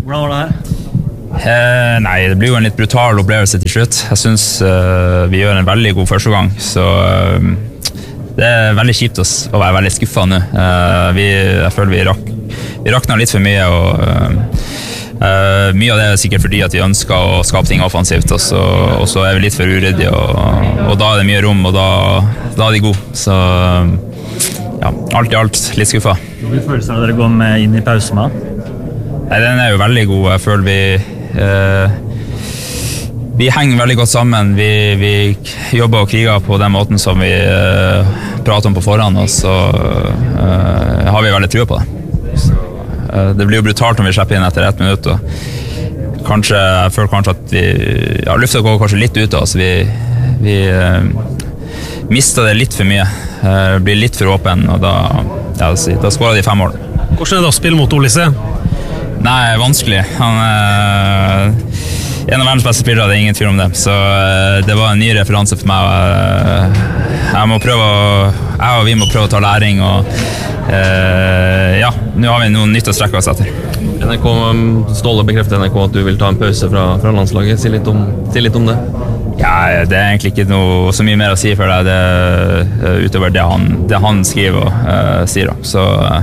Hvordan var det her? Nei, det blir jo en litt brutal opplevelse til slutt. Jeg synes vi gjør en veldig god første gang, så det veldig kjipt å være veldig skuffet nå. Jeg føler vi rakna litt for mye, og mye av det sikkert fordi at vi ønsker å skape ting offensivt, og så vi litt for uryddige, og da det mye rom, og da de gode. Så ja, alt i alt litt skuffet. Hvilke følelser har dere gått med inn i pausen med? Nei, den jo veldig god. Jeg føler vi henger veldig godt sammen. Vi jobber og kriger på den måten som vi prater om på forhånd, og så har vi veldig tro på det. Det blir jo brutalt når vi slipper inn etter 1 minutt, og jeg føler kanskje at lufta går kanskje litt ut av oss. Vi mister det litt for mye, blir litt for åpen, og da skårer de 5 mål. Hvordan det å spille mot Olise? Nei, vanskelig. Han en av verdens beste spillere, det ingen tvil om det. Så det var en ny referanse for meg. Vi må prøve å ta læring, og nå har vi noe nytt å strekke oss etter. Ståle bekrefter NRK at du vil ta en pause fra landslaget. Si litt om det. Ja, det egentlig ikke noe så mye mer å si for deg, utover det han skriver og sier. Så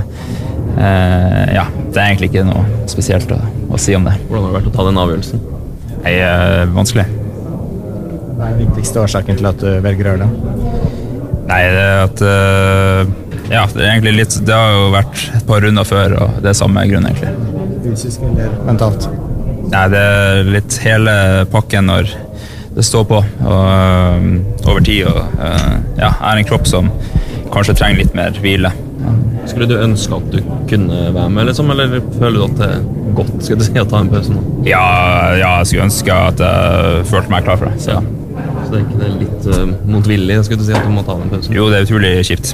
det egentlig ikke noe spesielt å si om det. Hvordan har det vært å ta den avgjørelsen? Vanskelig. Hva den viktigste årsaken til at du velger å gjøre det? Nei, det egentlig litt, det har jo vært et par runder før, og det samme grunn egentlig. Fysisk eller mentalt? Nei, det litt hele pakken når det står på, og over tid, og en kropp som kanskje trenger litt mer hvile. Skulle du ønske at du kunne være med, liksom, eller føler du at det godt, skal du si, å ta en pause nå? Ja, jeg skulle ønske at jeg følte meg klar for det, så. Så det ikke litt motvillig, skulle du si, at du må ta den pausen? Jo, det utrolig kjipt.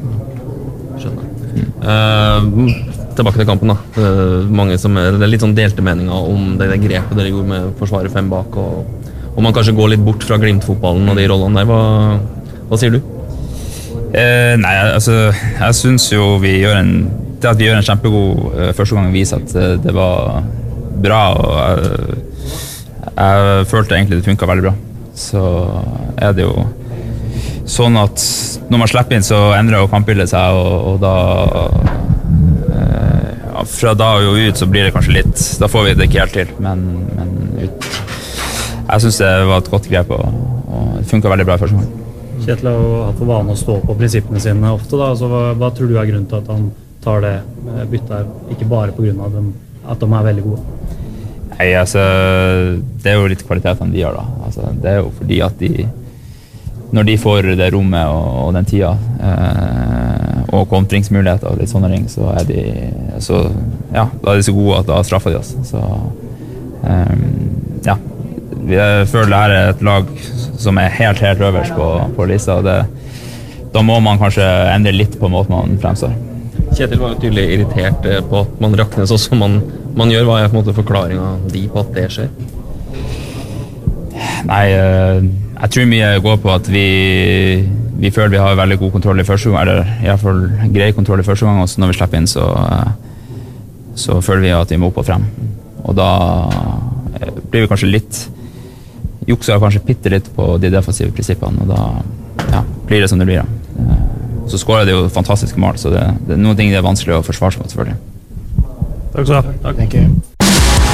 Skjønner. Tilbake til kampen da. Det litt sånn delte meninger om det grepet dere gjorde med forsvaret 5 bak, og man kanskje går litt bort fra Glimt-fotballen og de rollene der. Hva sier du? Nei, altså jeg synes jo at vi gjør en kjempegod første gang viser at det var bra, og jeg følte egentlig det funket veldig bra. Så det jo sånn at når man slipper inn, så endrer jo kampbildet seg, og da fra da og ut så blir det kanskje litt, da får vi det ikke helt til, men jeg synes det var et godt grep, og det funket veldig bra i første gang. Kjetil har hatt for vane å stå på prinsippene sine ofte, da. Så hva tror du grunnen til at han tar det byttet, ikke bare på grunn av at de veldig gode? Nei, altså, det jo litt kvalitetene de har da. Altså, det jo fordi at når de får det rommet og den tida, og kontringsmuligheter og litt sånne ting, så da de så gode at da straffer de oss. Så jeg føler det her et lag som helt øverst på lista, og da må man kanskje endre litt på måten man fremstår. Kjetil var jo tydelig irritert på at man rakner så som man gjør. Hva på en måte forklaringen de på at det skjer? Nei, jeg tror mye går på at vi føler vi har veldig god kontroll i første gang, eller i hvert fall grei kontroll i første gang, og så når vi slipper inn så føler vi at vi må opp og frem, og da blir vi kanskje litt jukser kanskje bitte litt på de defensive prinsippene, og da blir det som det blir. Så skårer det jo fantastiske mål, så det noen ting det vanskelig å forsvare seg mot, selvfølgelig. Takk skal du ha. Takk.